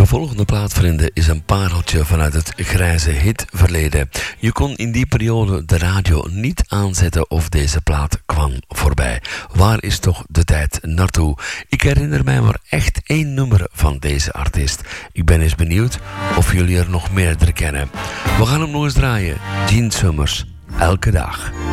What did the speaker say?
De volgende plaat, vrienden, is een pareltje vanuit het grijze hitverleden. Je kon in die periode de radio niet aanzetten of deze plaat kwam voorbij. Waar is toch de tijd naartoe? Ik herinner mij maar echt één nummer van deze artiest. Ik ben eens benieuwd of jullie er nog meerdere kennen. We gaan hem nog eens draaien. Gene Summers, elke dag.